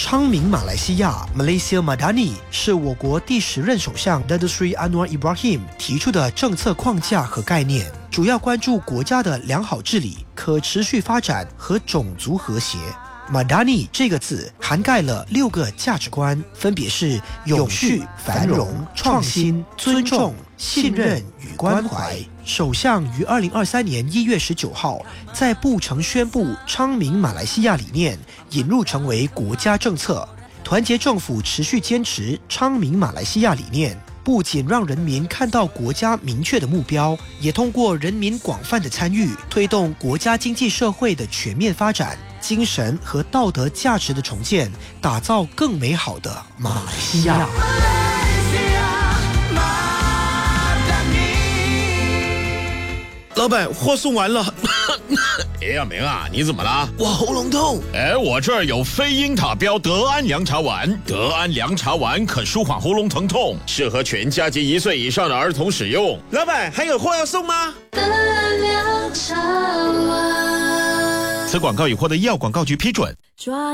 昌明马来西亚 Malaysia Madani 是我国第10任首相 Datuk Seri Anwar Ibrahim 提出的政策框架和概念，主要关注国家的良好治理、可持续发展和种族和谐。Madani 这个字涵盖了6个价值观，分别是永续、繁荣、创新、尊重、信任与关怀。首相于2023年1月19号在布城宣布昌明马来西亚理念引入成为国家政策。团结政府持续坚持昌明马来西亚理念，不仅让人民看到国家明确的目标，也通过人民广泛的参与，推动国家经济社会的全面发展，精神和道德价值的重建，打造更美好的马来西亚。 老板，货送完了。 哎，阿明啊，你怎么了？ 我喉咙痛。 我这儿有非英塔标德安凉茶丸，德安凉茶丸可舒缓喉咙疼痛，适合全家及1岁以上的儿童使用。 老板，还有货要送吗？ 德安凉茶丸。 此广告已获得医药广告局批准。